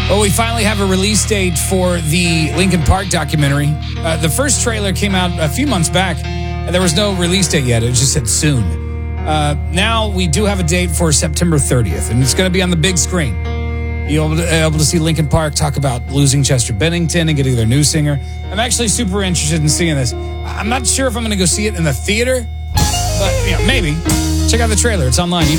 Well, we finally have a release date for the Linkin Park documentary. The first trailer came out a few months back, and there was no release date yet. It just said soon. Now we do have a date for September 30th, and it's going to be on the big screen. You'll be able to see Linkin Park talk about losing Chester Bennington and getting their new singer. I'm actually super interested in seeing this. I'm not sure if I'm going to go see it in the theater, but maybe. Check out the trailer. It's online.